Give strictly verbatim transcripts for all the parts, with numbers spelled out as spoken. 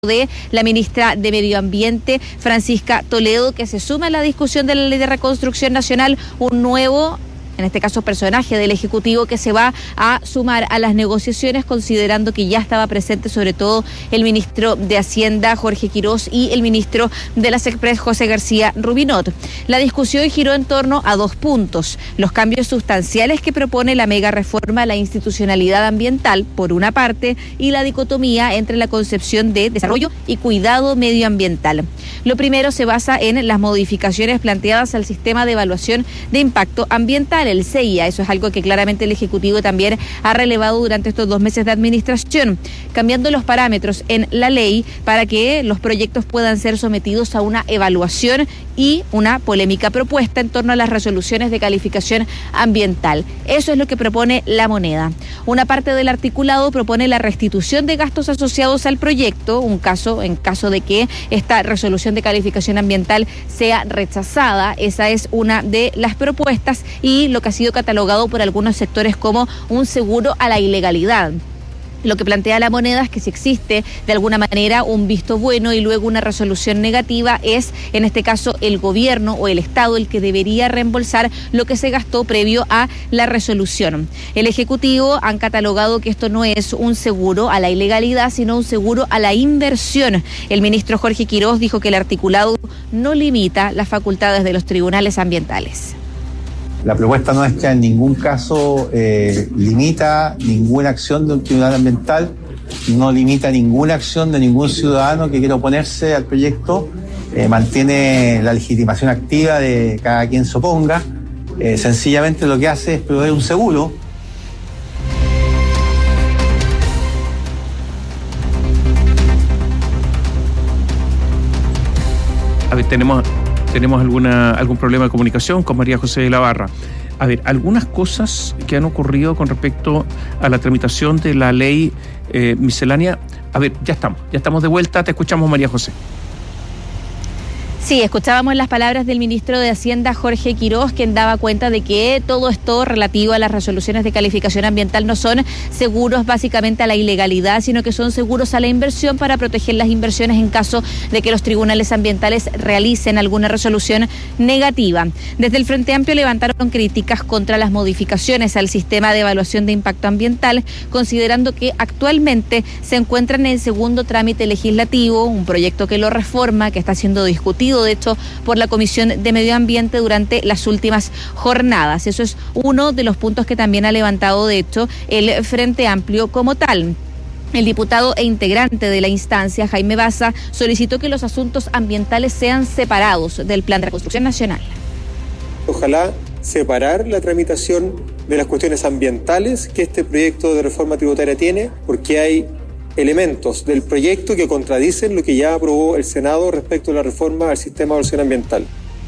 de la ministra de Medio Ambiente, Francisca Toledo, que se suma a la discusión de la Ley de Reconstrucción Nacional, un nuevo, en este caso personaje del Ejecutivo, que se va a sumar a las negociaciones, considerando que ya estaba presente sobre todo el ministro de Hacienda, Jorge Quirós, y el ministro de las Express, José García Rubinot. La discusión giró en torno a dos puntos: los cambios sustanciales que propone la mega reforma a la institucionalidad ambiental, por una parte, y la dicotomía entre la concepción de desarrollo y cuidado medioambiental. Lo primero se basa en las modificaciones planteadas al sistema de evaluación de impacto ambiental, el C E I A. Eso es algo que claramente el Ejecutivo también ha relevado durante estos dos meses de administración, cambiando los parámetros en la ley para que los proyectos puedan ser sometidos a una evaluación y una polémica propuesta en torno a las resoluciones de calificación ambiental. Eso es lo que propone La Moneda. Una parte del articulado propone la restitución de gastos asociados al proyecto, un caso en caso de que esta resolución de calificación ambiental sea rechazada. Esa es una de las propuestas, y lo que ha sido catalogado por algunos sectores como un seguro a la ilegalidad. Lo que plantea La Moneda es que si existe de alguna manera un visto bueno y luego una resolución negativa, es en este caso el gobierno o el Estado el que debería reembolsar lo que se gastó previo a la resolución. El Ejecutivo han catalogado que esto no es un seguro a la ilegalidad, sino un seguro a la inversión. El ministro Jorge Quirós dijo que el articulado no limita las facultades de los tribunales ambientales. La propuesta nuestra en ningún caso eh, limita ninguna acción de un tribunal ambiental, no limita ninguna acción de ningún ciudadano que quiera oponerse al proyecto, eh, mantiene la legitimación activa de cada quien se oponga, eh, sencillamente lo que hace es proveer un seguro. A ver, tenemos... Tenemos alguna algún problema de comunicación con María José de la Barra. A ver, algunas cosas que han ocurrido con respecto a la tramitación de la ley eh, miscelánea. A ver, ya estamos, ya estamos de vuelta. Te escuchamos, María José. Sí, escuchábamos las palabras del ministro de Hacienda, Jorge Quirós, quien daba cuenta de que todo esto relativo a las resoluciones de calificación ambiental no son seguros básicamente a la ilegalidad, sino que son seguros a la inversión para proteger las inversiones en caso de que los tribunales ambientales realicen alguna resolución negativa. Desde el Frente Amplio levantaron críticas contra las modificaciones al sistema de evaluación de impacto ambiental, considerando que actualmente se encuentra en el segundo trámite legislativo, un proyecto que lo reforma, que está siendo discutido de hecho por la Comisión de Medio Ambiente durante las últimas jornadas. Eso es uno de los puntos que también ha levantado de hecho el Frente Amplio como tal. El diputado e integrante de la instancia, Jaime Baza, solicitó que los asuntos ambientales sean separados del Plan de Reconstrucción Nacional. Ojalá separar la tramitación de las cuestiones ambientales que este proyecto de reforma tributaria tiene, porque hay elementos del proyecto que contradicen lo que ya aprobó el Senado respecto a la reforma al sistema de evaluación ambiental.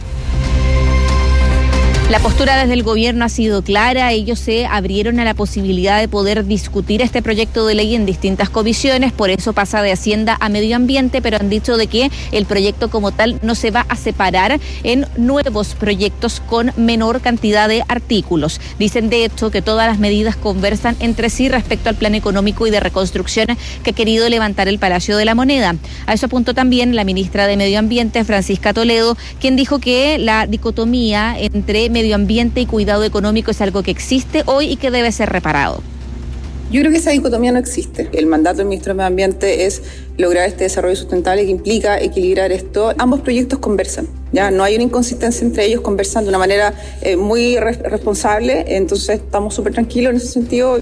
La postura desde el gobierno ha sido clara. Ellos se abrieron a la posibilidad de poder discutir este proyecto de ley en distintas comisiones, por eso pasa de Hacienda a Medio Ambiente, pero han dicho de que el proyecto como tal no se va a separar en nuevos proyectos con menor cantidad de artículos. Dicen de hecho que todas las medidas conversan entre sí respecto al plan económico y de reconstrucción que ha querido levantar el Palacio de la Moneda. A eso apuntó también la ministra de Medio Ambiente, Francisca Toledo, quien dijo que la dicotomía entre medio ambiente y cuidado económico es algo que existe hoy y que debe ser reparado. Yo creo que esa dicotomía no existe. El mandato del ministro de Medio Ambiente es lograr este desarrollo sustentable que implica equilibrar esto. Ambos proyectos conversan, ya no hay una inconsistencia entre ellos, conversan de una manera eh, muy re- responsable, entonces estamos súper tranquilos en ese sentido.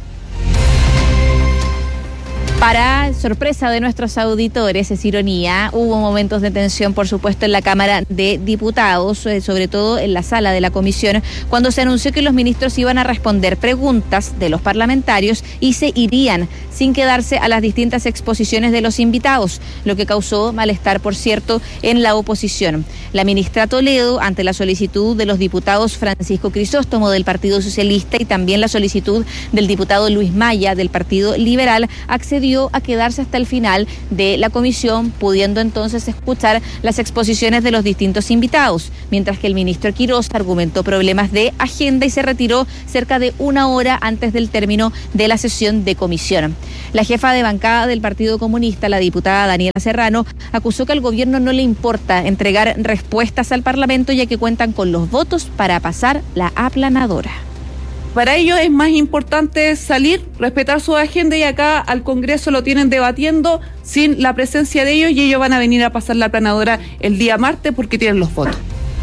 Para sorpresa de nuestros auditores, es ironía, hubo momentos de tensión, por supuesto, en la Cámara de Diputados, eh, sobre todo en la sala de la comisión, cuando se anunció que los ministros iban a responder preguntas de los parlamentarios y se irían sin quedarse a las distintas exposiciones de los invitados, lo que causó malestar, por cierto, en la oposición. La ministra Toledo, ante la solicitud de los diputados Francisco Crisóstomo del Partido Socialista y también la solicitud del diputado Luis Maya del Partido Liberal, accedió atrevió a quedarse hasta el final de la comisión, pudiendo entonces escuchar las exposiciones de los distintos invitados, mientras que el ministro Quirós argumentó problemas de agenda y se retiró cerca de una hora antes del término de la sesión de comisión. La jefa de bancada del Partido Comunista, la diputada Daniela Serrano, acusó que al gobierno no le importa entregar respuestas al Parlamento, ya que cuentan con los votos para pasar la aplanadora. Para ellos es más importante salir, respetar su agenda, y acá al Congreso lo tienen debatiendo sin la presencia de ellos, y ellos van a venir a pasar la aplanadora el día martes porque tienen los votos.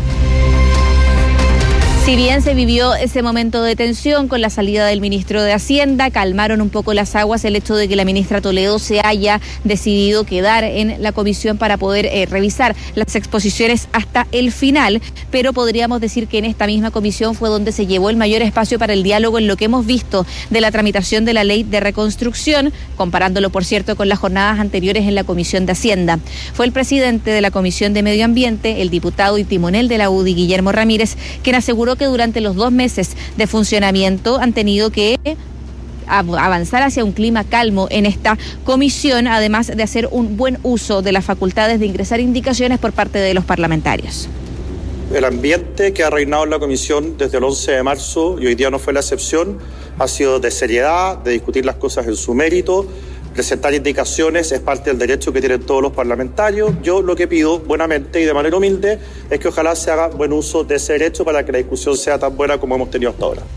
Si bien se vivió ese momento de tensión con la salida del ministro de Hacienda, calmaron un poco las aguas el hecho de que la ministra Toledo se haya decidido quedar en la comisión para poder eh, revisar las exposiciones hasta el final, pero podríamos decir que en esta misma comisión fue donde se llevó el mayor espacio para el diálogo en lo que hemos visto de la tramitación de la ley de reconstrucción, comparándolo, por cierto, con las jornadas anteriores en la comisión de Hacienda. Fue el presidente de la comisión de Medio Ambiente, el diputado y timonel de la U D I, Guillermo Ramírez, quien aseguró que durante los dos meses de funcionamiento han tenido que avanzar hacia un clima calmo en esta comisión, además de hacer un buen uso de las facultades de ingresar indicaciones por parte de los parlamentarios. El ambiente que ha reinado en la comisión desde el once de marzo, y hoy día no fue la excepción, ha sido de seriedad, de discutir las cosas en su mérito. Presentar indicaciones es parte del derecho que tienen todos los parlamentarios. Yo lo que pido, buenamente y de manera humilde, es que ojalá se haga buen uso de ese derecho para que la discusión sea tan buena como hemos tenido hasta ahora.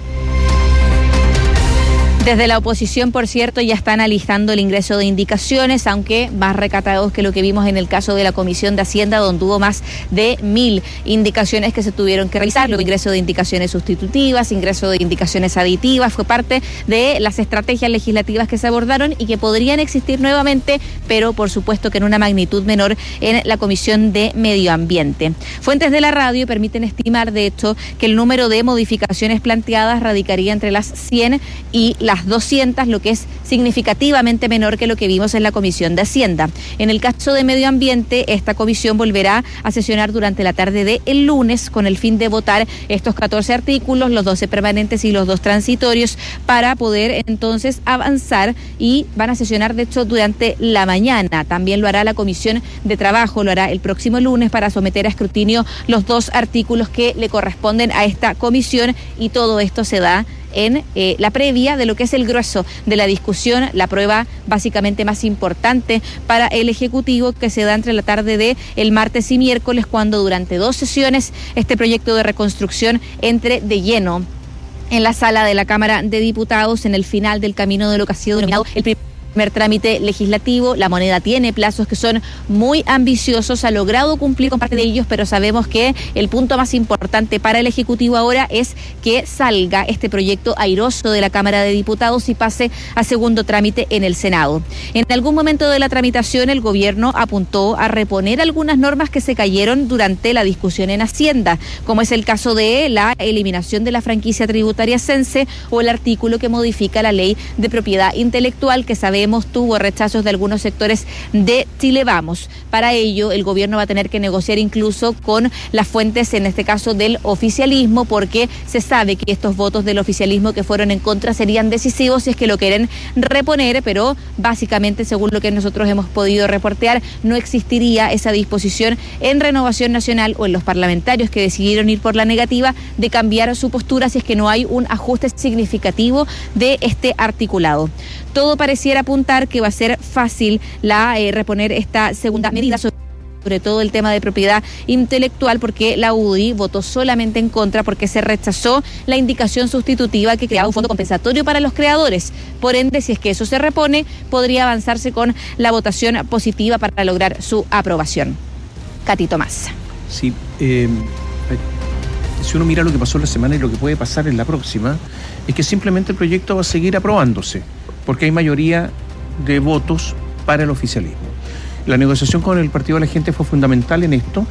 Desde la oposición, por cierto, ya están alistando el ingreso de indicaciones, aunque más recatados que lo que vimos en el caso de la Comisión de Hacienda, donde hubo más de mil indicaciones que se tuvieron que realizar. El ingreso de indicaciones sustitutivas, ingreso de indicaciones aditivas, fue parte de las estrategias legislativas que se abordaron y que podrían existir nuevamente, pero por supuesto que en una magnitud menor en la Comisión de Medio Ambiente. Fuentes de la radio permiten estimar, de hecho, que el número de modificaciones planteadas radicaría entre las cien y las las doscientas, lo que es significativamente menor que lo que vimos en la Comisión de Hacienda. En el caso de Medio Ambiente, esta comisión volverá a sesionar durante la tarde del lunes con el fin de votar estos catorce artículos, los doce permanentes y los dos transitorios, para poder entonces avanzar, y van a sesionar de hecho durante la mañana. También lo hará la Comisión de Trabajo, lo hará el próximo lunes para someter a escrutinio los dos artículos que le corresponden a esta comisión, y todo esto se da en eh, la previa de lo que es el grueso de la discusión, la prueba básicamente más importante para el Ejecutivo, que se da entre la tarde de el martes y miércoles, cuando durante dos sesiones este proyecto de reconstrucción entre de lleno en la sala de la Cámara de Diputados, en el final del camino de lo que ha sido denominado el primer primer trámite legislativo. La moneda tiene plazos que son muy ambiciosos, ha logrado cumplir con parte de ellos, pero sabemos que el punto más importante para el Ejecutivo ahora es que salga este proyecto airoso de la Cámara de Diputados y pase a segundo trámite en el Senado. En algún momento de la tramitación, el gobierno apuntó a reponer algunas normas que se cayeron durante la discusión en Hacienda, como es el caso de la eliminación de la franquicia tributaria Sense o el artículo que modifica la ley de propiedad intelectual, que sabemos tuvo rechazos de algunos sectores de Chile Vamos. Para ello, el gobierno va a tener que negociar incluso con las fuentes, en este caso del oficialismo, porque se sabe que estos votos del oficialismo que fueron en contra serían decisivos si es que lo quieren reponer, pero básicamente, según lo que nosotros hemos podido reportear, no existiría esa disposición en Renovación Nacional o en los parlamentarios que decidieron ir por la negativa de cambiar su postura si es que no hay un ajuste significativo de este articulado. Todo pareciera apuntar que va a ser fácil la eh, reponer esta segunda medida, sobre todo el tema de propiedad intelectual, porque la U D I votó solamente en contra porque se rechazó la indicación sustitutiva que creaba un fondo compensatorio para los creadores. Por ende, si es que eso se repone, podría avanzarse con la votación positiva para lograr su aprobación. Cati Tomás. Sí, eh, si uno mira lo que pasó en la semana y lo que puede pasar en la próxima, es que simplemente el proyecto va a seguir aprobándose, porque hay mayoría de votos para el oficialismo. La negociación con el Partido de la Gente fue fundamental en esto.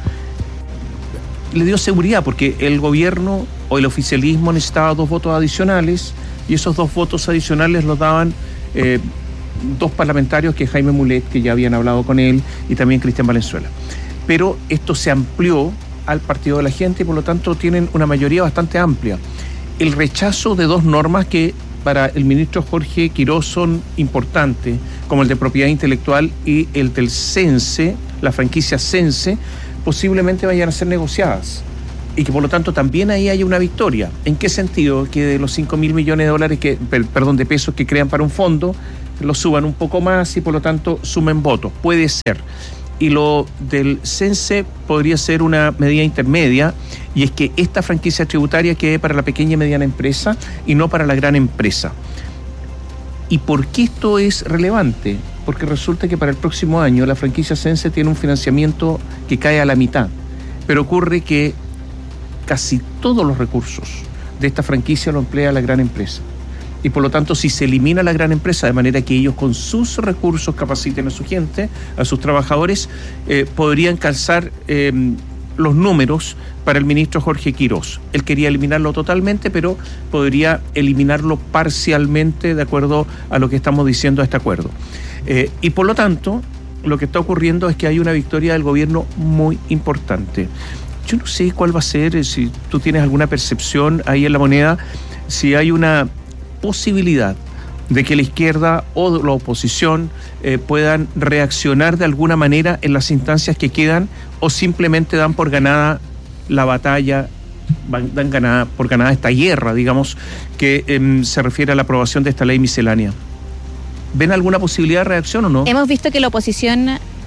Le dio seguridad porque el gobierno o el oficialismo necesitaba dos votos adicionales, y esos dos votos adicionales los daban eh, dos parlamentarios, que Jaime Mulet, que ya habían hablado con él, y también Cristian Valenzuela. Pero esto se amplió al Partido de la Gente y por lo tanto tienen una mayoría bastante amplia. El rechazo de dos normas que para el ministro Jorge Quirós son importantes, como el de propiedad intelectual y el del Sense, la franquicia Sense, posiblemente vayan a ser negociadas. Y que por lo tanto también ahí hay una victoria. ¿En qué sentido? Que de los cinco mil millones de dólares, que, perdón, de pesos que crean para un fondo, lo suban un poco más y por lo tanto sumen votos. Puede ser. Y lo del Sense podría ser una medida intermedia, y es que esta franquicia tributaria quede para la pequeña y mediana empresa y no para la gran empresa. ¿Y por qué esto es relevante? Porque resulta que para el próximo año la franquicia Sense tiene un financiamiento que cae a la mitad, pero ocurre que casi todos los recursos de esta franquicia lo emplea la gran empresa. Y por lo tanto, si se elimina la gran empresa de manera que ellos con sus recursos capaciten a su gente, a sus trabajadores, eh, podrían calzar eh, los números para el ministro Jorge Quirós. Él quería eliminarlo totalmente, pero podría eliminarlo parcialmente de acuerdo a lo que estamos diciendo a este acuerdo. Eh, y por lo tanto, lo que está ocurriendo es que hay una victoria del gobierno muy importante. Yo no sé cuál va a ser, si tú tienes alguna percepción ahí en La Moneda, si hay una posibilidad de que la izquierda o la oposición eh, puedan reaccionar de alguna manera en las instancias que quedan, o simplemente dan por ganada la batalla, van, dan ganada, por ganada esta guerra, digamos, que eh, se refiere a la aprobación de esta ley miscelánea. ¿Ven alguna posibilidad de reacción o no? Hemos visto que la oposición...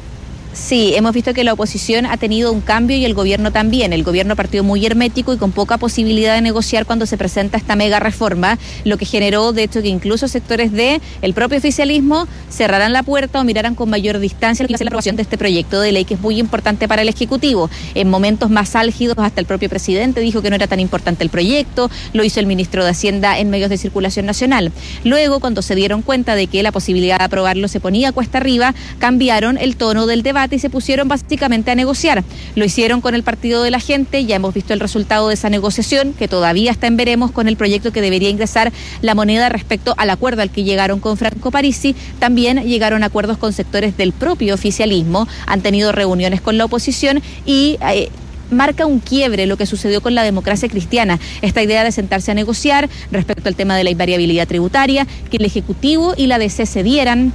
Sí, hemos visto que la oposición ha tenido un cambio y el gobierno también. El gobierno partió muy hermético y con poca posibilidad de negociar cuando se presenta esta mega reforma, lo que generó, de hecho, que incluso sectores del propio oficialismo cerraran la puerta o miraran con mayor distancia la aprobación de este proyecto de ley, que es muy importante para el Ejecutivo. En momentos más álgidos, hasta el propio presidente dijo que no era tan importante el proyecto, lo hizo el ministro de Hacienda en medios de circulación nacional. Luego, cuando se dieron cuenta de que la posibilidad de aprobarlo se ponía cuesta arriba, cambiaron el tono del debate y se pusieron básicamente a negociar. Lo hicieron con el Partido de la Gente, ya hemos visto el resultado de esa negociación, que todavía está en veremos con el proyecto que debería ingresar La Moneda respecto al acuerdo al que llegaron con Franco Parisi. También llegaron a acuerdos con sectores del propio oficialismo, han tenido reuniones con la oposición y... Eh, marca un quiebre lo que sucedió con la democracia cristiana, esta idea de sentarse a negociar respecto al tema de la invariabilidad tributaria, que el Ejecutivo y la D C cedieran.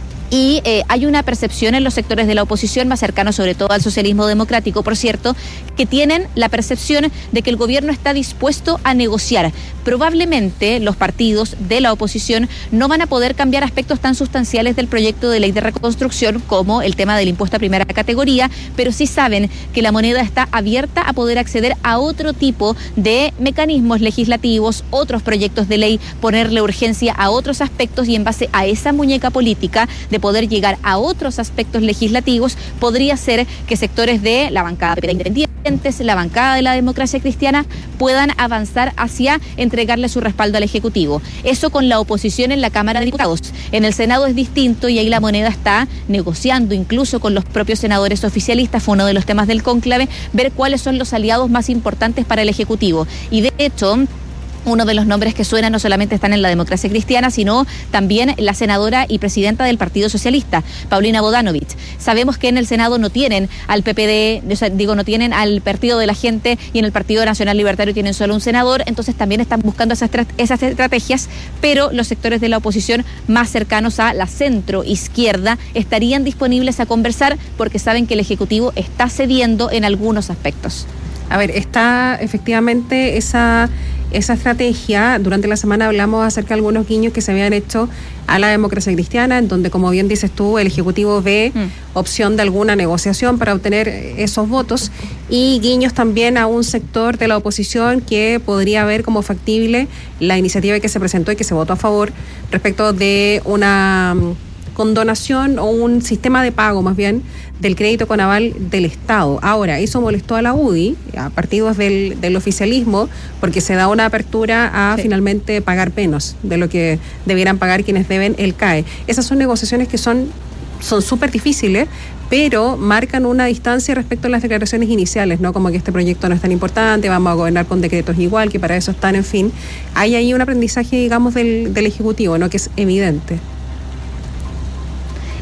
Y eh, hay una percepción en los sectores de la oposición, más cercanos sobre todo al socialismo democrático, por cierto, que tienen la percepción de que el gobierno está dispuesto a negociar. Probablemente los partidos de la oposición no van a poder cambiar aspectos tan sustanciales del proyecto de ley de reconstrucción como el tema del impuesto a primera categoría, pero sí saben que La Moneda está abierta a poder acceder a otro tipo de mecanismos legislativos, otros proyectos de ley, ponerle urgencia a otros aspectos, y en base a esa muñeca política de poder llegar a otros aspectos legislativos, podría ser que sectores de la bancada de independientes, la bancada de la democracia cristiana, puedan avanzar hacia entregarle su respaldo al Ejecutivo. Eso con la oposición en la Cámara de Diputados. En el Senado es distinto y ahí La Moneda está negociando incluso con los propios senadores oficialistas, fue uno de los temas del cónclave, ver cuáles son los aliados más importantes para el Ejecutivo. Y de hecho, uno de los nombres que suenan no solamente están en la democracia cristiana, sino también la senadora y presidenta del Partido Socialista, Paulina Bodanovich. Sabemos que en el Senado no tienen al P P D, o sea, digo, no tienen al Partido de la Gente, y en el Partido Nacional Libertario tienen solo un senador, entonces también están buscando esas, esas estrategias, pero los sectores de la oposición más cercanos a la centro izquierda estarían disponibles a conversar porque saben que el Ejecutivo está cediendo en algunos aspectos. A ver, está efectivamente esa, esa estrategia. Durante la semana hablamos acerca de algunos guiños que se habían hecho a la democracia cristiana, en donde, como bien dices tú, el Ejecutivo ve mm. opción de alguna negociación para obtener esos votos, y guiños también a un sector de la oposición que podría ver como factible la iniciativa que se presentó y que se votó a favor respecto de una condonación o un sistema de pago más bien del crédito con aval del Estado. Ahora, eso molestó a la U D I, a partidos del, del oficialismo, porque se da una apertura a sí. finalmente pagar menos de lo que debieran pagar quienes deben el C A E. Esas son negociaciones que son son súper difíciles, pero marcan una distancia respecto a las declaraciones iniciales, ¿no? Como que este proyecto no es tan importante, vamos a gobernar con decretos igual, que para eso están, en fin. Hay ahí un aprendizaje, digamos, del, del Ejecutivo, ¿no? Que es evidente.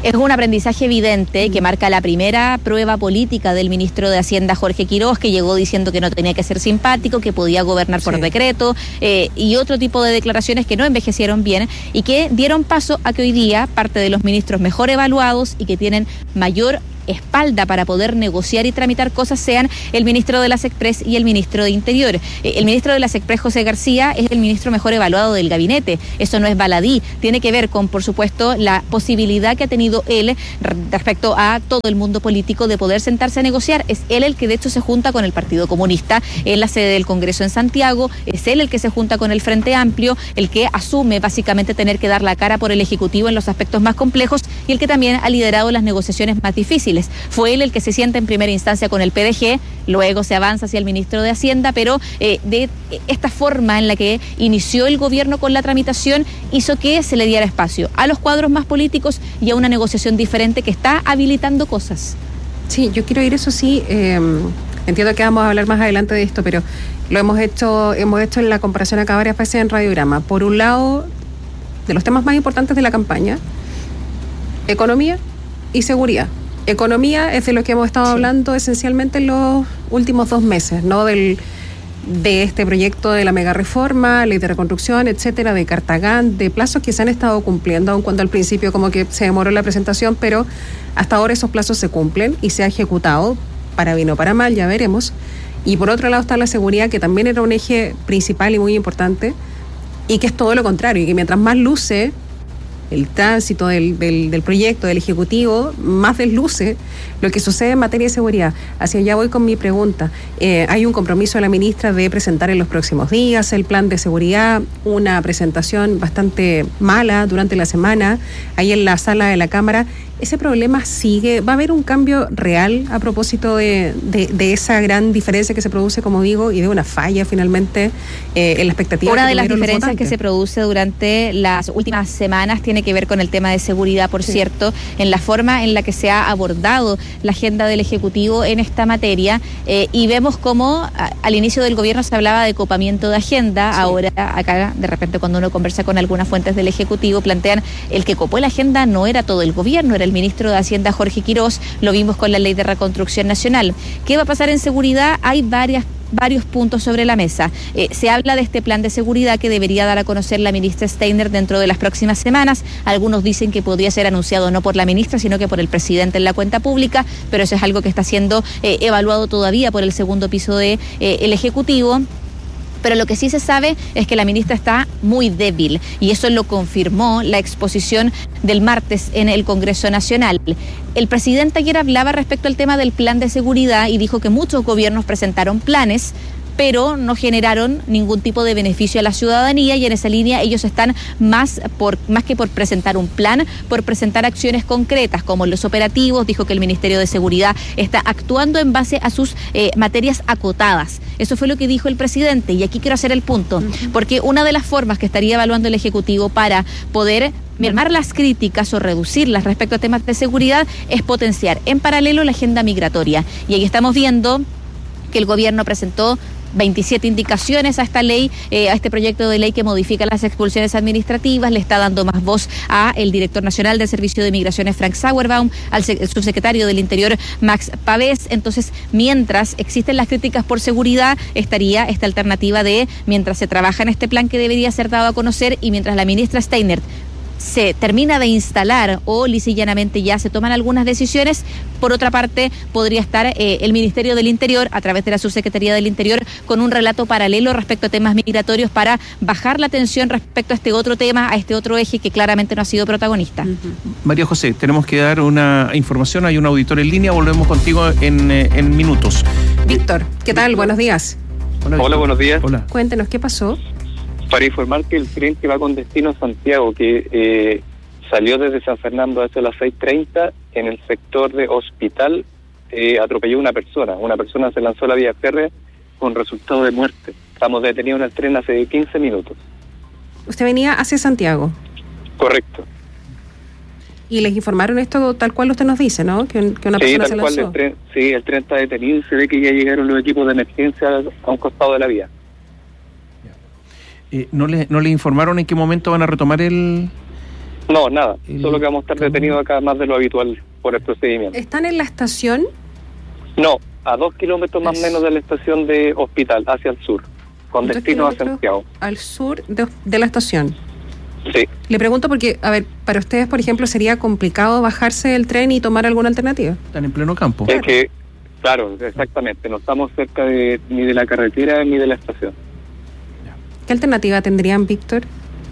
Es un aprendizaje evidente que marca la primera prueba política del ministro de Hacienda, Jorge Quiroz, que llegó diciendo que no tenía que ser simpático, que podía gobernar por sí. decreto, eh, y otro tipo de declaraciones que no envejecieron bien y que dieron paso a que hoy día parte de los ministros mejor evaluados y que tienen mayor espalda para poder negociar y tramitar cosas sean el ministro de las Express y el ministro de Interior. El ministro de las Express, José García, es el ministro mejor evaluado del gabinete. Eso no es baladí. Tiene que ver con, por supuesto, la posibilidad que ha tenido él respecto a todo el mundo político de poder sentarse a negociar. Es él el que de hecho se junta con el Partido Comunista en la sede del Congreso en Santiago. Es él el que se junta con el Frente Amplio, el que asume básicamente tener que dar la cara por el Ejecutivo en los aspectos más complejos y el que también ha liderado las negociaciones más difíciles. Fue él el que se sienta en primera instancia con el P D G, luego se avanza hacia el ministro de Hacienda, pero eh, de esta forma en la que inició el gobierno con la tramitación hizo que se le diera espacio a los cuadros más políticos y a una negociación diferente que está habilitando cosas. Sí, yo quiero ir, eso sí, eh, entiendo que vamos a hablar más adelante de esto, pero lo hemos hecho, hemos hecho en la comparación acá varias veces en Radiograma. Por un lado, de los temas más importantes de la campaña, economía y seguridad. Economía es de lo que hemos estado sí. hablando esencialmente en los últimos dos meses, ¿no? Del, de este proyecto de la mega reforma, ley de reconstrucción, etcétera, de Cartagán, de plazos que se han estado cumpliendo, aun cuando al principio como que se demoró la presentación, pero hasta ahora esos plazos se cumplen y se ha ejecutado, para bien o para mal, ya veremos. Y por otro lado está la seguridad, que también era un eje principal y muy importante, y que es todo lo contrario, y que mientras más luce el tránsito del, del, del proyecto, del Ejecutivo, más desluce lo que sucede en materia de seguridad. Hacia allá voy con mi pregunta. Eh, hay un compromiso de la ministra de presentar en los próximos días el plan de seguridad, una presentación bastante mala durante la semana, ahí en la sala de la Cámara. ¿Ese problema sigue? ¿Va a haber un cambio real a propósito de, de, de esa gran diferencia que se produce, como digo, y de una falla finalmente eh, en la expectativa? Una que de las diferencias que se produce durante las últimas semanas tiene que ver con el tema de seguridad, por sí. cierto, en la forma en la que se ha abordado la agenda del Ejecutivo en esta materia, eh, y vemos cómo a, al inicio del gobierno se hablaba de copamiento de agenda, sí. ahora acá de repente cuando uno conversa con algunas fuentes del Ejecutivo plantean el que copó la agenda no era todo el gobierno, era el ministro de Hacienda Jorge Quiroz, lo vimos con la ley de reconstrucción nacional. ¿Qué va a pasar en seguridad? Hay varias varios puntos sobre la mesa. Eh, se habla de este plan de seguridad que debería dar a conocer la ministra Steiner dentro de las próximas semanas. Algunos dicen que podría ser anunciado no por la ministra, sino que por el presidente en la cuenta pública, pero eso es algo que está siendo eh, evaluado todavía por el segundo piso del de, eh, Ejecutivo. Pero lo que sí se sabe es que la ministra está muy débil y eso lo confirmó la exposición del martes en el Congreso Nacional. El presidente ayer hablaba respecto al tema del plan de seguridad y dijo que muchos gobiernos presentaron planes, pero no generaron ningún tipo de beneficio a la ciudadanía, y en esa línea ellos están más por más que por presentar un plan, por presentar acciones concretas como los operativos. Dijo que el Ministerio de Seguridad está actuando en base a sus eh, materias acotadas. Eso fue lo que dijo el presidente, y aquí quiero hacer el punto, uh-huh. porque una de las formas que estaría evaluando el Ejecutivo para poder mermar las críticas o reducirlas respecto a temas de seguridad es potenciar en paralelo la agenda migratoria. Y ahí estamos viendo que el gobierno presentó veintisiete indicaciones a esta ley, eh, a este proyecto de ley que modifica las expulsiones administrativas, le está dando más voz a el director nacional del Servicio de Migraciones, Frank Sauerbaum, al subsecretario del Interior, Max Pavés. Entonces, mientras existen las críticas por seguridad, estaría esta alternativa de, mientras se trabaja en este plan que debería ser dado a conocer y mientras la ministra Steiner se termina de instalar o lisa y llanamente ya se toman algunas decisiones, por otra parte podría estar eh, el Ministerio del Interior a través de la Subsecretaría del Interior con un relato paralelo respecto a temas migratorios para bajar la tensión respecto a este otro tema, a este otro eje que claramente no ha sido protagonista. Uh-huh. María José, tenemos que dar una información, hay un auditor en línea, volvemos contigo en, en minutos. Víctor, ¿qué tal? Buenos días. Hola, Hola, buenos días. Hola. Cuéntenos, ¿qué pasó? Para informar que el tren que va con destino a Santiago, que eh, salió desde San Fernando a eso de las seis treinta, en el sector de Hospital, eh, atropelló a una persona. Una persona se lanzó a la vía férrea con resultado de muerte. Estamos detenidos en el tren hace quince minutos. ¿Usted venía hacia Santiago? Correcto. Y les informaron esto tal cual usted nos dice, ¿no? Que, que una sí, persona tal se cual lanzó. El tren, sí, el tren está detenido y se ve que ya llegaron los equipos de emergencia a un costado de la vía. Eh, ¿no, le, ¿No le informaron en qué momento van a retomar el, No, nada. El... Solo que vamos a estar detenidos acá más de lo habitual por el procedimiento. ¿Están en la estación? No, a dos kilómetros más o menos de la estación de Hospital, hacia el sur, con destino a Santiago. Al sur de, de la estación. Sí. Le pregunto porque, a ver, para ustedes, por ejemplo, ¿sería complicado bajarse del tren y tomar alguna alternativa? Están en pleno campo. Es que, claro, exactamente, no estamos cerca de, ni de la carretera ni de la estación. ¿Qué alternativa tendrían, Víctor?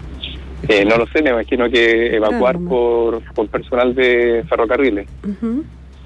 Eh, no lo sé, me imagino que evacuar Claro, por, por personal de ferrocarriles. Uh-huh.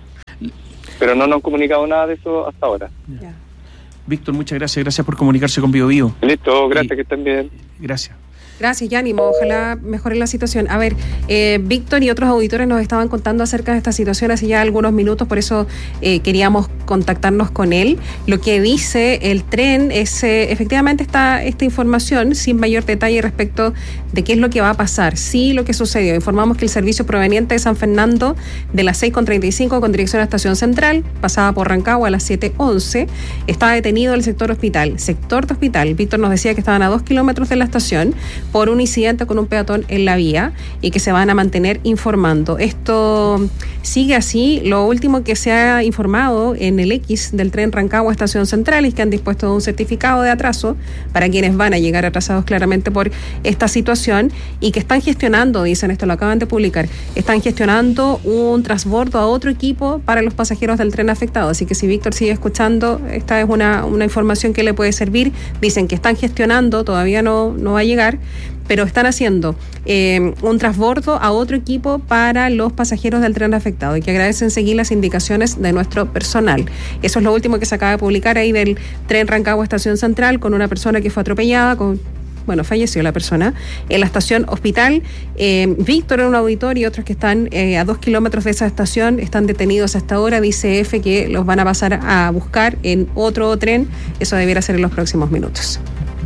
Pero no nos han comunicado nada de eso hasta ahora. Ya. Víctor, muchas gracias. Gracias por comunicarse con Bio Bio. Listo, gracias, Y- que estén bien. Gracias. Gracias, Yánimo. Ojalá mejore la situación. A ver, eh, Víctor y otros auditores nos estaban contando acerca de esta situación hace ya algunos minutos, por eso eh, queríamos contactarnos con él. Lo que dice el tren es, eh, efectivamente, está esta información sin mayor detalle respecto de qué es lo que va a pasar. Sí, lo que sucedió. Informamos que el servicio proveniente de San Fernando de las seis con treinta y cinco con dirección a Estación Central, pasaba por Rancagua a las siete once, estaba detenido en el sector hospital. Sector de hospital. Víctor nos decía que estaban a dos kilómetros de la estación por un incidente con un peatón en la vía y que se van a mantener informando. Esto sigue así. Lo último que se ha informado en el X del tren Rancagua Estación Central es que han dispuesto un certificado de atraso para quienes van a llegar atrasados claramente por esta situación y que están gestionando, dicen, esto lo acaban de publicar, están gestionando un transbordo a otro equipo para los pasajeros del tren afectado. Así que si Víctor sigue escuchando, esta es una, una información que le puede servir. Dicen que están gestionando, todavía no, no va a llegar, pero están haciendo eh, un transbordo a otro equipo para los pasajeros del tren afectado y que agradecen seguir las indicaciones de nuestro personal. Eso es lo último que se acaba de publicar ahí del tren Rancagua Estación Central, con una persona que fue atropellada, con bueno, falleció la persona, en la estación Hospital. Eh, Víctor en un auditorio y otros que están eh, a dos kilómetros de esa estación están detenidos hasta ahora. Dice F que los van a pasar a buscar en otro tren. Eso debiera ser en los próximos minutos.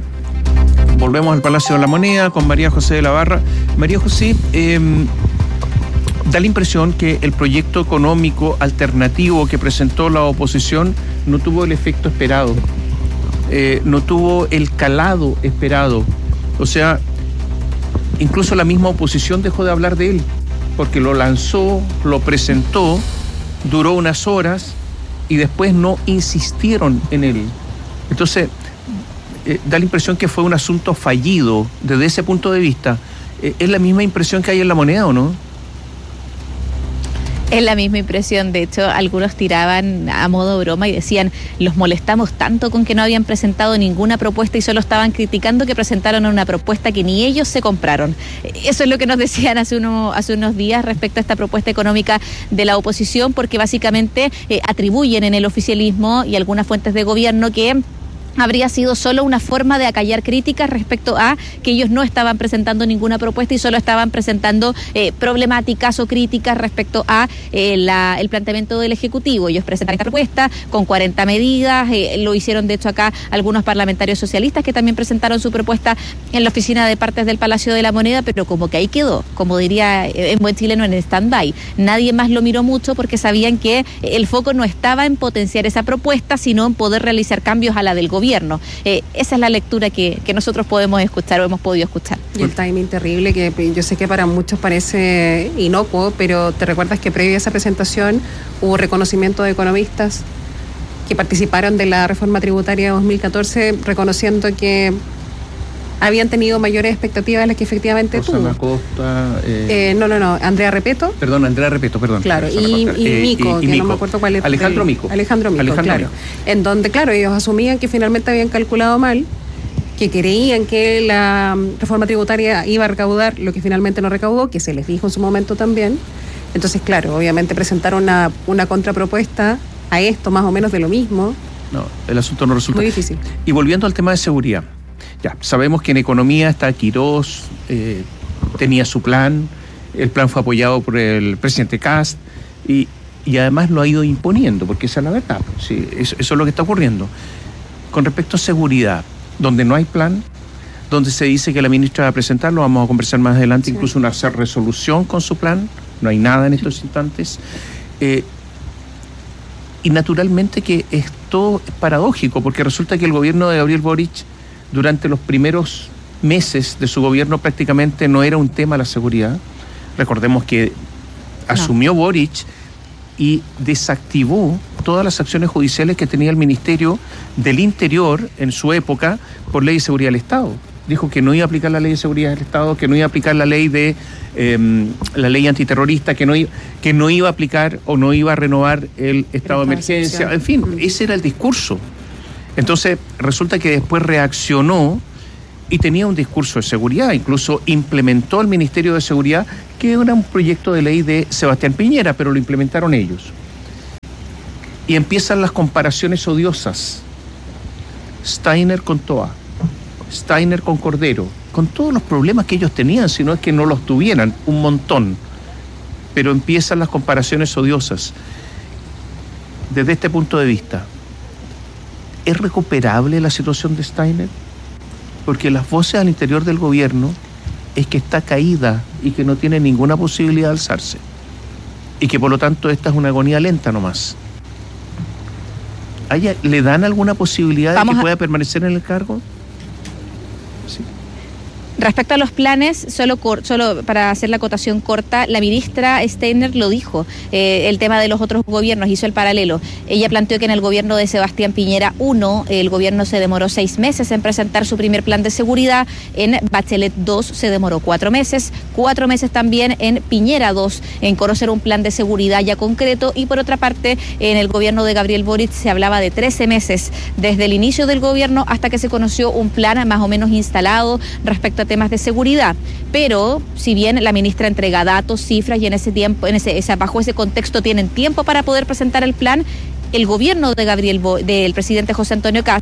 Volvemos al Palacio de la Moneda con María José de la Barra. María José, eh, da la impresión que el proyecto económico alternativo que presentó la oposición no tuvo el efecto esperado, eh, no tuvo el calado esperado. O sea, incluso la misma oposición dejó de hablar de él, porque lo lanzó, lo presentó, duró unas horas y después no insistieron en él. Entonces, Eh, da la impresión que fue un asunto fallido desde ese punto de vista. Eh, ¿Es la misma impresión que hay en La Moneda o no? Es la misma impresión. De hecho, algunos tiraban a modo broma y decían, los molestamos tanto con que no habían presentado ninguna propuesta y solo estaban criticando que presentaron una propuesta que ni ellos se compraron. Eso es lo que nos decían hace, uno, hace unos días respecto a esta propuesta económica de la oposición, porque básicamente eh, atribuyen en el oficialismo y algunas fuentes de gobierno que habría sido solo una forma de acallar críticas respecto a que ellos no estaban presentando ninguna propuesta y solo estaban presentando eh, problemáticas o críticas respecto a eh, la, el planteamiento del Ejecutivo. Ellos presentaron esta propuesta con cuarenta medidas, eh, lo hicieron de hecho acá algunos parlamentarios socialistas que también presentaron su propuesta en la oficina de partes del Palacio de la Moneda, pero como que ahí quedó, como diría en buen chileno, en stand-by. Nadie más lo miró mucho porque sabían que el foco no estaba en potenciar esa propuesta, sino en poder realizar cambios a la del gobierno. Eh, esa es la lectura que, que nosotros podemos escuchar o hemos podido escuchar. Y el timing terrible, que yo sé que para muchos parece inocuo, pero ¿te recuerdas que previo a esa presentación hubo reconocimiento de economistas que participaron de la reforma tributaria de dos mil catorce, reconociendo que habían tenido mayores expectativas de las que efectivamente tuvo? Rosana Costa... Eh, eh, no, no, no, Andrea Repeto. Perdón, Andrea Repeto, perdón. Claro, y, Costa, y eh, Mico, y, y que Mico. no me acuerdo cuál es. Alejandro el, Mico. Alejandro Mico, Alejandro claro. Mico. En donde, claro, ellos asumían que finalmente habían calculado mal, que creían que la reforma tributaria iba a recaudar lo que finalmente no recaudó, que se les dijo en su momento también. Entonces, claro, obviamente presentaron una, una contrapropuesta a esto, más o menos de lo mismo. No, el asunto no resulta. Muy difícil. Y volviendo al tema de seguridad, ya, sabemos que en economía está Quirós, eh, tenía su plan, el plan fue apoyado por el presidente Kast y, y además lo ha ido imponiendo, porque esa es la verdad, sí, eso, eso es lo que está ocurriendo. Con respecto a seguridad, donde no hay plan, donde se dice que la ministra va a presentarlo, vamos a conversar más adelante, sí. Incluso una resolución con su plan, no hay nada en estos instantes. Eh, y naturalmente que esto es paradójico, porque resulta que el gobierno de Gabriel Boric, durante los primeros meses de su gobierno, prácticamente no era un tema la seguridad. Recordemos que asumió no. Boric y desactivó todas las acciones judiciales que tenía el Ministerio del Interior en su época por ley de seguridad del Estado. Dijo que no iba a aplicar la ley de seguridad del Estado, que no iba a aplicar la ley de eh, la ley antiterrorista, que no, iba, que no iba a aplicar o no iba a renovar el estado de emergencia. En fin, ese era el discurso. Entonces, resulta que después reaccionó y tenía un discurso de seguridad, incluso implementó el Ministerio de Seguridad, que era un proyecto de ley de Sebastián Piñera, pero lo implementaron ellos. Y empiezan las comparaciones odiosas. Steiner con Toa, Steiner con Cordero, con todos los problemas que ellos tenían, si no es que no los tuvieran, un montón. Pero empiezan las comparaciones odiosas. Desde este punto de vista, ¿es recuperable la situación de Steiner? Porque las voces al interior del gobierno es que está caída y que no tiene ninguna posibilidad de alzarse. Y que por lo tanto esta es una agonía lenta nomás. ¿Le dan alguna posibilidad Vamos de que a... pueda permanecer en el cargo? Sí. Respecto a los planes, solo, cor, solo para hacer la acotación corta, la ministra Steiner lo dijo, eh, el tema de los otros gobiernos, hizo el paralelo. Ella planteó que en el gobierno de Sebastián Piñera uno, el gobierno se demoró seis meses en presentar su primer plan de seguridad, en Bachelet dos se demoró cuatro meses, cuatro meses también en Piñera dos, en conocer un plan de seguridad ya concreto, y por otra parte, en el gobierno de Gabriel Boric se hablaba de trece meses, desde el inicio del gobierno hasta que se conoció un plan más o menos instalado respecto a temas de seguridad. Pero si bien la ministra entrega datos, cifras, y en ese tiempo, en ese, ese bajo ese contexto tienen tiempo para poder presentar el plan, el gobierno de Gabriel Bo, del presidente José Antonio Kast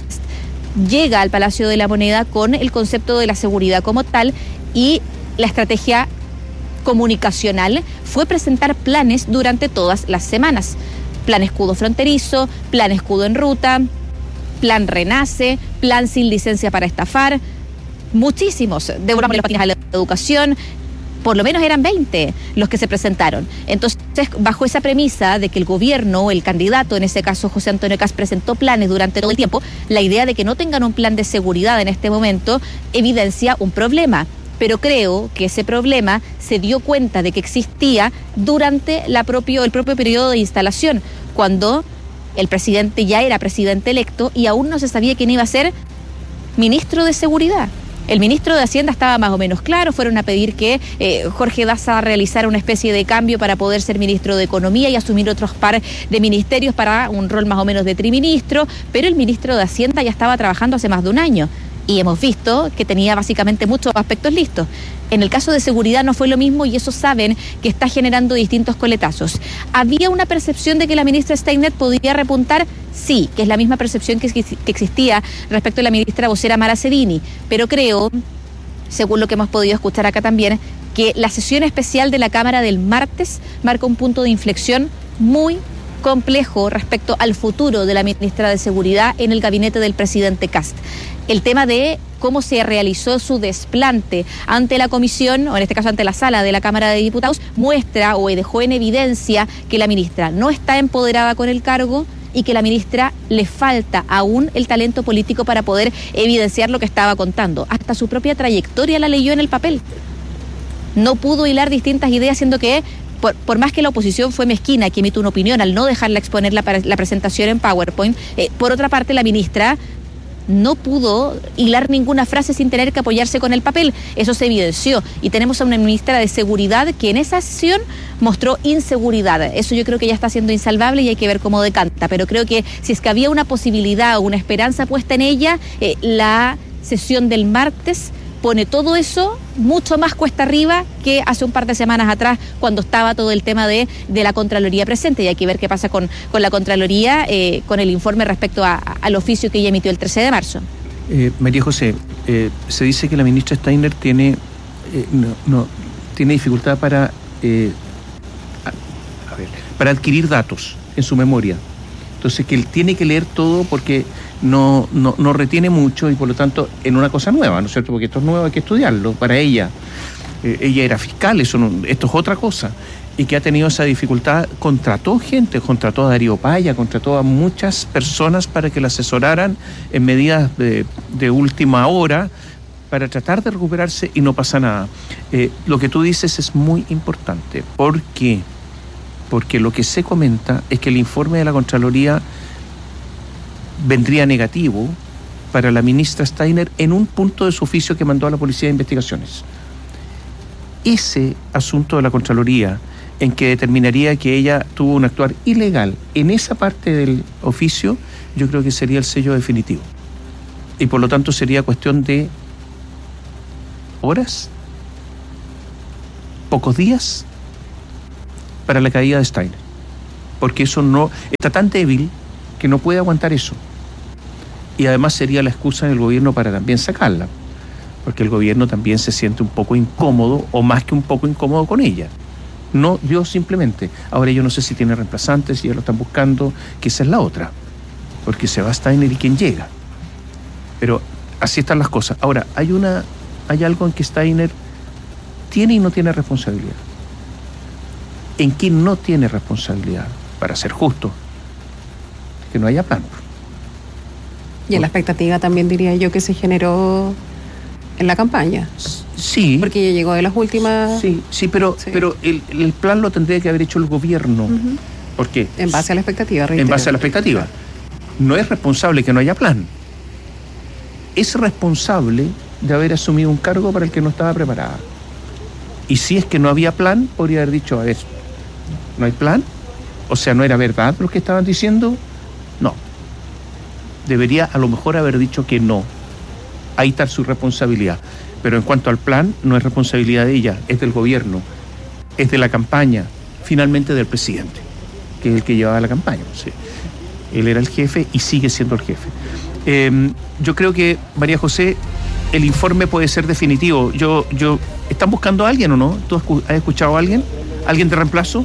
llega al Palacio de la Moneda con el concepto de la seguridad como tal, y la estrategia comunicacional fue presentar planes durante todas las semanas. Plan escudo fronterizo, plan escudo en ruta, plan renace, plan sin licencia para estafar. Muchísimos, devolvamos las páginas a la educación, por lo menos eran veinte los que se presentaron. Entonces, bajo esa premisa de que el gobierno, el candidato, en ese caso José Antonio Kast, presentó planes durante todo el tiempo, la idea de que no tengan un plan de seguridad en este momento evidencia un problema. Pero creo que ese problema se dio cuenta de que existía durante la propio, el propio periodo de instalación, cuando el presidente ya era presidente electo y aún no se sabía quién iba a ser ministro de Seguridad. El ministro de Hacienda estaba más o menos claro, fueron a pedir que eh, Jorge Daza realizara una especie de cambio para poder ser ministro de Economía y asumir otros par de ministerios para un rol más o menos de triministro, pero el ministro de Hacienda ya estaba trabajando hace más de un año y hemos visto que tenía básicamente muchos aspectos listos. En el caso de seguridad no fue lo mismo y eso saben que está generando distintos coletazos. ¿Había una percepción de que la ministra Steiner podía repuntar? Sí, que es la misma percepción que, que existía respecto a la ministra vocera Mara Cedini, pero creo, según lo que hemos podido escuchar acá también, que la sesión especial de la Cámara del martes marca un punto de inflexión muy complejo respecto al futuro de la ministra de Seguridad en el gabinete del presidente Kast. El tema de cómo se realizó su desplante ante la comisión, o en este caso ante la sala de la Cámara de Diputados, muestra o dejó en evidencia que la ministra no está empoderada con el cargo y que la ministra le falta aún el talento político para poder evidenciar lo que estaba contando. Hasta su propia trayectoria la leyó en el papel. No pudo hilar distintas ideas, siendo que Por, por más que la oposición fue mezquina, que emite una opinión al no dejarla exponer la, la presentación en PowerPoint, eh, por otra parte la ministra no pudo hilar ninguna frase sin tener que apoyarse con el papel. Eso se evidenció. Y tenemos a una ministra de Seguridad que en esa sesión mostró inseguridad. Eso yo creo que ya está siendo insalvable y hay que ver cómo decanta. Pero creo que si es que había una posibilidad o una esperanza puesta en ella, eh, la sesión del martes pone todo eso mucho más cuesta arriba que hace un par de semanas atrás, cuando estaba todo el tema de, de la Contraloría presente. Y hay que ver qué pasa con, con la Contraloría, eh, con el informe respecto a, a, al oficio que ella emitió el trece de marzo. Eh, María José, eh, se dice que la ministra Steiner tiene, eh, no, no, tiene dificultad para, eh, a, a ver, para adquirir datos en su memoria. Entonces, que él tiene que leer todo porque no, no, no retiene mucho y por lo tanto en una cosa nueva, ¿no es cierto? Porque esto es nuevo, hay que estudiarlo. Para ella, eh, ella era fiscal, eso no, esto es otra cosa. Y que ha tenido esa dificultad, contrató gente, contrató a Darío Paya, contrató a muchas personas para que la asesoraran en medidas de, de última hora para tratar de recuperarse y no pasa nada. Eh, lo que tú dices es muy importante. ¿Por qué? Porque lo que se comenta es que el informe de la Contraloría vendría negativo para la ministra Steiner en un punto de su oficio que mandó a la Policía de Investigaciones. Ese asunto de la Contraloría, en que determinaría que ella tuvo un actuar ilegal en esa parte del oficio, yo creo que sería el sello definitivo. Y por lo tanto sería cuestión de horas, pocos días, para la caída de Steiner. Porque eso no está tan débil que no puede aguantar eso. Y además sería la excusa del gobierno para también sacarla. Porque el gobierno también se siente un poco incómodo, o más que un poco incómodo con ella. No yo simplemente. Ahora yo no sé si tiene reemplazantes, si ya lo están buscando, que esa es la otra. Porque se va Steiner y quién llega. Pero así están las cosas. Ahora, hay una, hay algo en que Steiner tiene y no tiene responsabilidad. ¿En qué no tiene responsabilidad? Para ser justo, que no haya plan. Y en la expectativa también diría yo que se generó en la campaña. Sí. Porque ya llegó de las últimas... Sí, sí, pero, sí. pero el, el plan lo tendría que haber hecho el gobierno. Uh-huh. ¿Por qué? En base a la expectativa, reitero. En base a la expectativa. No es responsable que no haya plan. Es responsable de haber asumido un cargo para el que no estaba preparada. Y si es que no había plan, podría haber dicho, a ver, ¿no hay plan? O sea, ¿no era verdad lo que estaban diciendo? No. Debería a lo mejor haber dicho que no. Ahí está su responsabilidad. Pero en cuanto al plan, no es responsabilidad de ella, es del gobierno, es de la campaña, finalmente del presidente, que es el que llevaba la campaña. Sí. Él era el jefe y sigue siendo el jefe. Eh, yo creo que, María José, el informe puede ser definitivo. Yo, yo, ¿están buscando a alguien o no? ¿Tú has escuchado a alguien? ¿Alguien de reemplazo?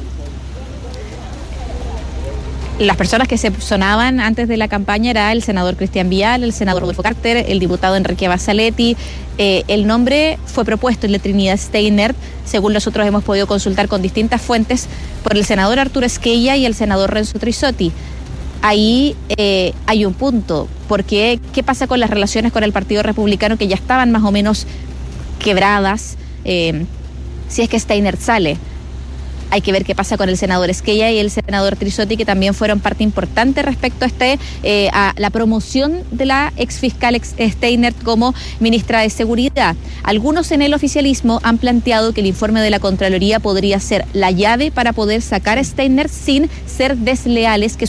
Las personas que se sonaban antes de la campaña era el senador Cristian Vial, el senador Rodolfo Carter, el diputado Enrique Basaletti. Eh, el nombre fue propuesto, el de Trinidad Steiner, según nosotros hemos podido consultar con distintas fuentes, por el senador Arturo Esquella y el senador Renzo Trisotti. Ahí eh, hay un punto, porque ¿qué pasa con las relaciones con el Partido Republicano que ya estaban más o menos quebradas? Eh, si es que Steiner sale. Hay que ver qué pasa con el senador Esquella y el senador Trisotti, que también fueron parte importante respecto a este eh, a la promoción de la exfiscal Steiner como ministra de Seguridad. Algunos en el oficialismo han planteado que el informe de la Contraloría podría ser la llave para poder sacar a Steiner sin ser desleales, que